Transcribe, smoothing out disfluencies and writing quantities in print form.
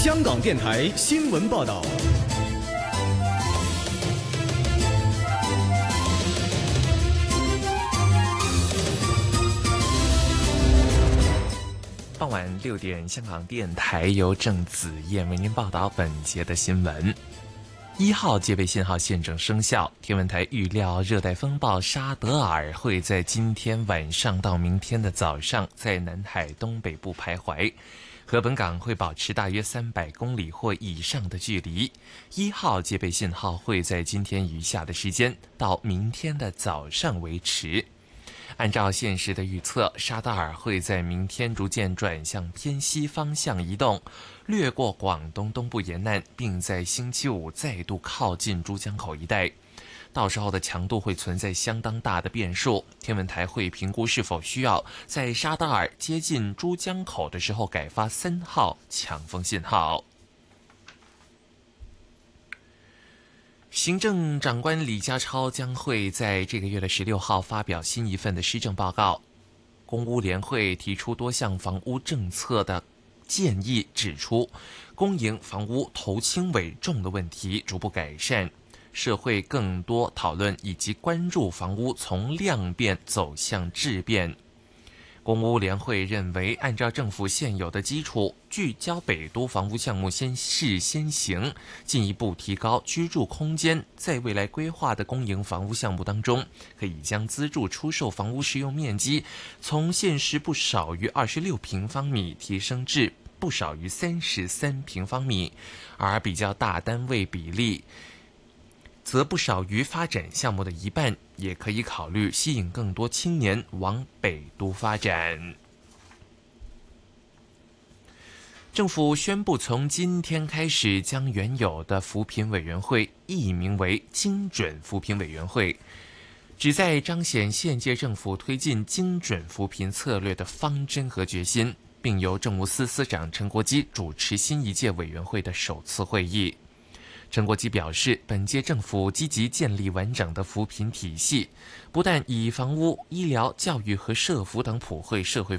香港电台新闻报道。 傍晚6点，香港电台由郑子燕为您报道本节的新闻。1号戒备信号现正生效，天文台预料热带风暴沙德尔会在今天晚上到明天的早上在南海东北部徘徊，和本港会保持大约300公里或以上的距离。1号戒备信号会在今天余下的时间到明天的早上维持。按照现时的预测，沙德尔会在明天逐渐转向偏西方向移动，掠过广东东部沿岸，并在星期五再度靠近珠江口一带。到时候的强度会存在相当大的变数，天文台会评估是否需要在沙德尔接近珠江口的时候改发3号强风信号。行政长官李家超将会在这个月的16号发表新一份的施政报告。公屋联会提出多项房屋政策的建议，指出公营房屋头轻尾重的问题逐步改善，社会更多讨论以及关注房屋从量变走向质变。公屋联会认为，按照政府现有的基础，聚焦北都房屋项目先试先行，进一步提高居住空间，在未来规划的公营房屋项目当中，可以将资助出售房屋实用面积从现时不少于26平方米提升至不少于33平方米，而比较大单位比例则不少于发展项目的一半，也可以考虑吸引更多青年往北都发展。政府宣布从今天开始将原有的扶贫委员会易名为精准扶贫委员会，旨在彰显现届政府推进精准扶贫策略的方针和决心，并由政务司司长陈国基主持新一届委员会的首次会议。陈国基表示，本届政府积极建立完整的扶贫体系，不但以房屋、医疗、教育和社福等普惠社会